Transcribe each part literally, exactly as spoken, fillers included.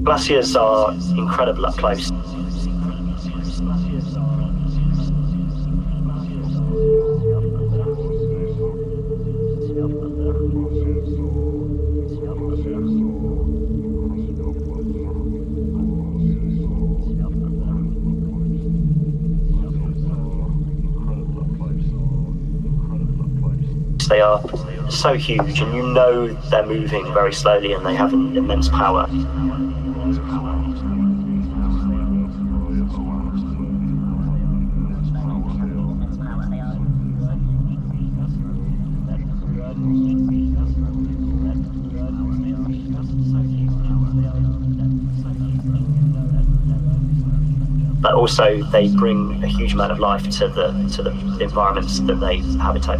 Glaciers are incredible up close. They are so huge, and you know they're moving very slowly and they have an immense power. But also they bring a huge amount of life to the to the environments that they habitate.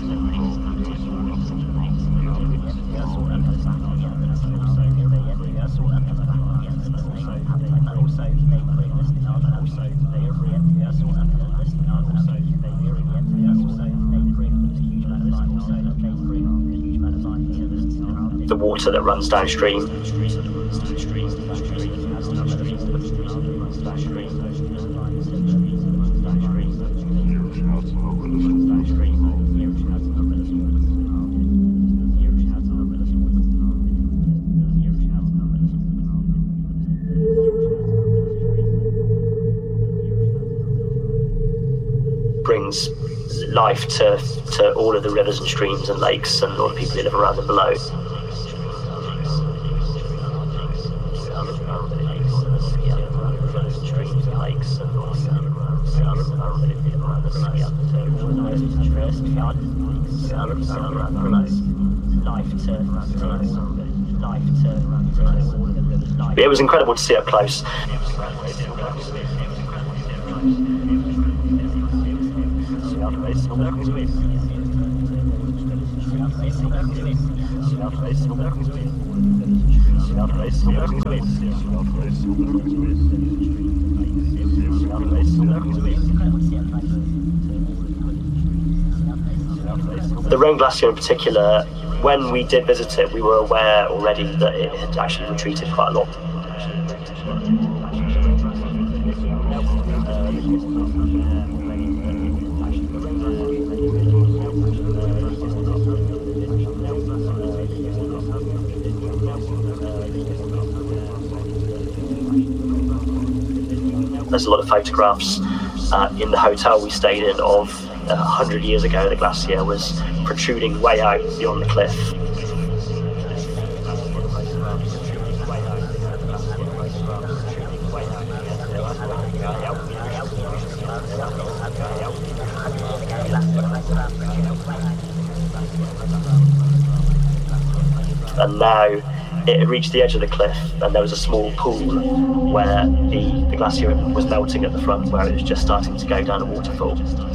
The water that runs downstream. Brings life to, to all of the rivers and streams and lakes and all the people who live around and below. It was incredible to see up close. The Rhone Glacier in particular, when we did visit it, we were aware already that it had actually retreated quite a lot. There's a lot of photographs uh, in the hotel we stayed in of a uh, hundred years ago the glacier was protruding way out beyond the cliff. And now it had reached the edge of the cliff and there was a small pool where the, the glacier was melting at the front, where it was just starting to go down a waterfall.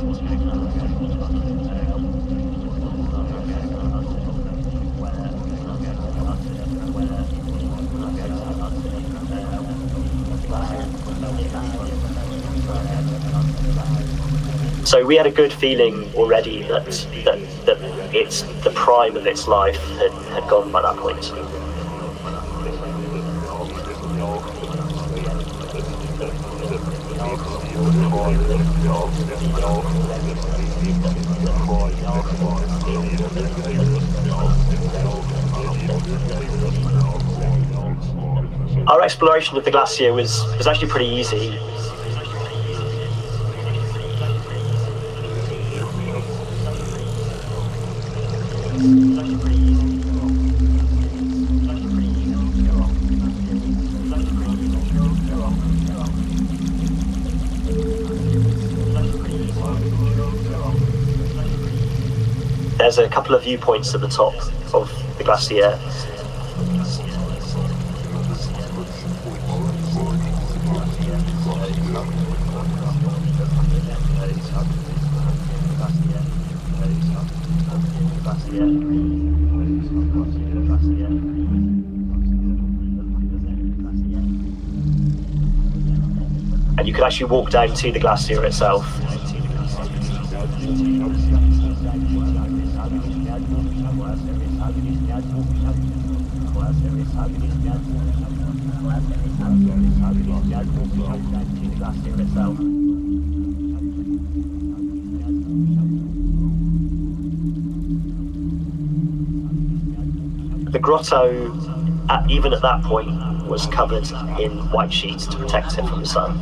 So we had a good feeling already that that, that it's the prime of its life had, had gone by that point. Our exploration of the glacier was, was actually pretty easy. There's a couple of viewpoints at the top of the glacier. And you can actually walk down to the glacier itself. The grotto, at, even at that point, was covered in white sheets to protect it from the sun.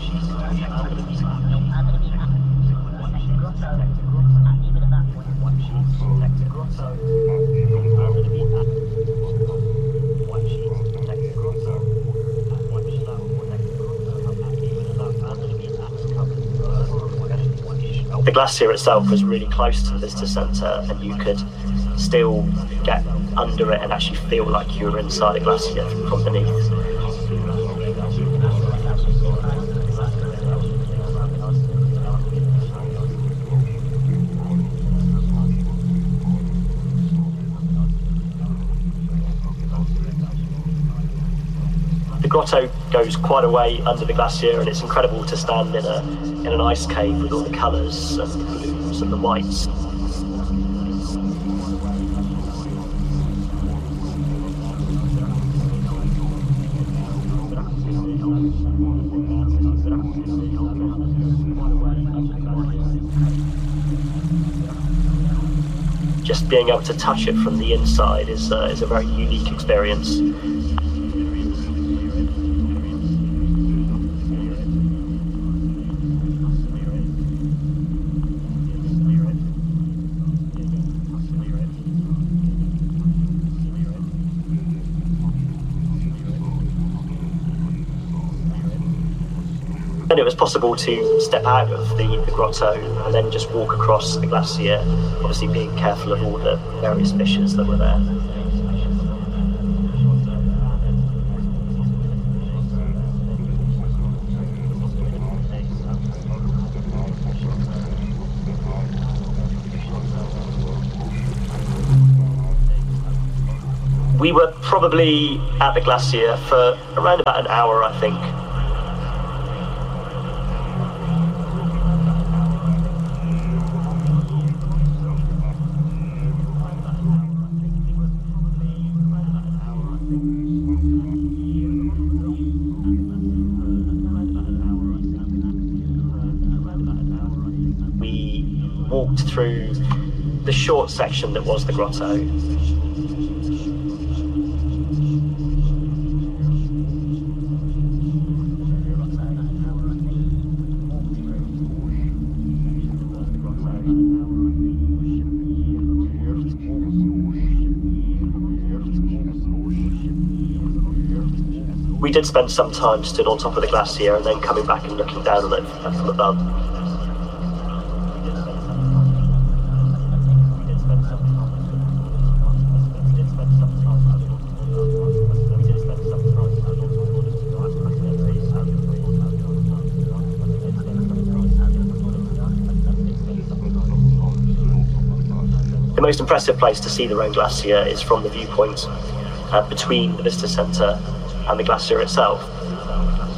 The glacier itself was really close to the visitor centre, and you could still get under it and actually feel like you were inside a glacier from beneath. The grotto goes quite a way under the glacier, and it's incredible to stand in a in an ice cave with all the colours and the blues and the whites. Just being able to touch it from the inside is uh, is a very unique experience. And it was possible to step out of the, the grotto and then just walk across the glacier, obviously being careful of all the various fissures that were there. We were probably at the glacier for around about an hour, I think. Walked through the short section that was the grotto. We did spend some time stood on top of the glacier and then coming back and looking down on it from above. The most impressive place to see the Rhone Glacier is from the viewpoint uh, between the visitor centre and the glacier itself.